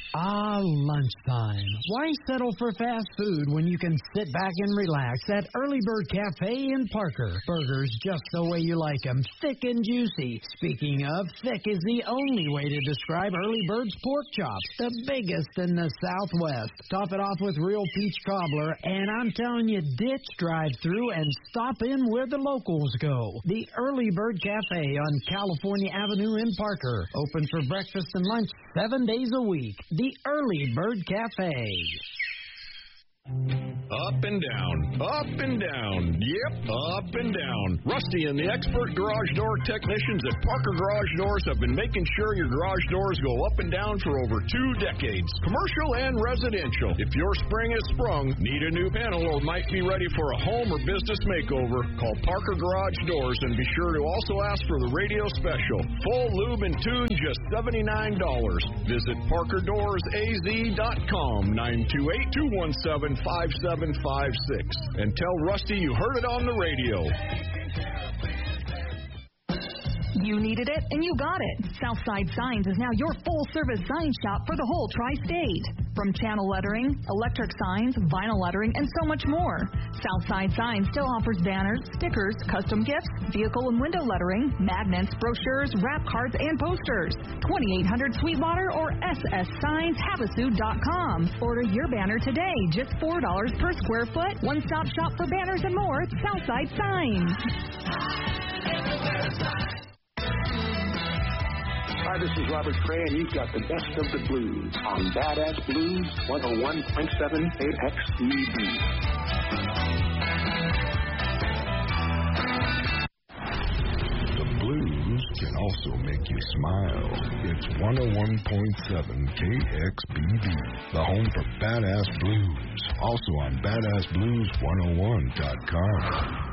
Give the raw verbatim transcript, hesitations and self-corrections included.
Ah, lunchtime. Why settle for fast food when you can sit back and relax at Early Bird Cafe in Parker? Burgers just the way you like them, thick and juicy. Speaking of, thick is the only way to describe Early Bird's pork chops, the biggest in the Southwest. Top it off with real peach cobbler, and I'm telling you, ditch drive-through and stop in where the locals go. The Early Bird Cafe on California Avenue in Parker. Open for breakfast and lunch seven days a week. The Early Bird Cafe. Up and down, up and down, yep, up and down. Rusty and the expert garage door technicians at Parker Garage Doors have been making sure your garage doors go up and down for over two decades, commercial and residential. If your spring has sprung, need a new panel, or might be ready for a home or business makeover, call Parker Garage Doors and be sure to also ask for the radio special. Full lube and tune, just seventy-nine dollars. Visit parker doors a z dot com, nine two eight, two one seven, five seven five six, and tell Rusty you heard it on the radio. You needed it, and you got it. Southside Signs is now your full-service sign shop for the whole tri-state. From channel lettering, electric signs, vinyl lettering, and so much more. Southside Signs still offers banners, stickers, custom gifts, vehicle and window lettering, magnets, brochures, wrap cards, and posters. twenty-eight hundred Sweetwater or s s signs havasu dot com. Order your banner today, just four dollars per square foot. One-stop shop for banners and more at Southside Signs. Hi, this is Robert Cray, and you've got the best of the blues on Badass Blues one oh one point seven K X E B. The blues can also make you smile. It's one oh one point seven K X B B, the home for Badass Blues. Also on badass blues one oh one dot com.